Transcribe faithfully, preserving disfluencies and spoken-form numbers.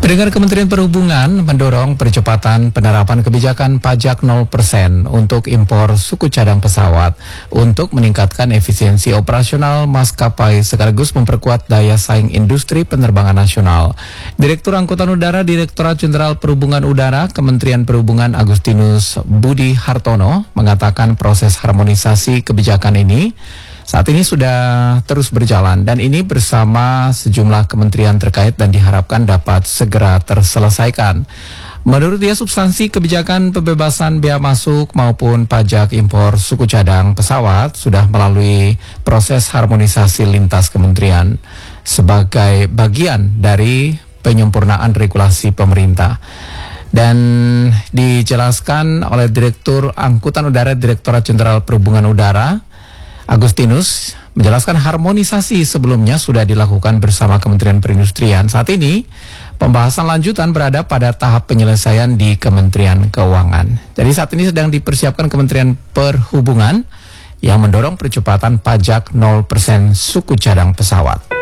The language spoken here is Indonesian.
Pendengar, Kementerian Perhubungan mendorong percepatan penerapan kebijakan pajak nol persen untuk impor suku cadang pesawat untuk meningkatkan efisiensi operasional maskapai sekaligus memperkuat daya saing industri penerbangan nasional. Direktur Angkutan Udara Direktorat Jenderal Perhubungan Udara Kementerian Perhubungan Agustinus Budi Hartono mengatakan proses harmonisasi kebijakan ini saat ini sudah terus berjalan dan ini bersama sejumlah kementerian terkait dan diharapkan dapat segera terselesaikan. Menurut dia, substansi kebijakan pembebasan bea masuk maupun pajak impor suku cadang pesawat sudah melalui proses harmonisasi lintas kementerian sebagai bagian dari penyempurnaan regulasi pemerintah. Dan dijelaskan oleh Direktur Angkutan Udara Direktorat Jenderal Perhubungan Udara Agustinus menjelaskan harmonisasi sebelumnya sudah dilakukan bersama Kementerian Perindustrian. Saat ini pembahasan lanjutan berada pada tahap penyelesaian di Kementerian Keuangan. Jadi saat ini sedang dipersiapkan Kementerian Perhubungan yang mendorong percepatan pajak nol persen suku cadang pesawat.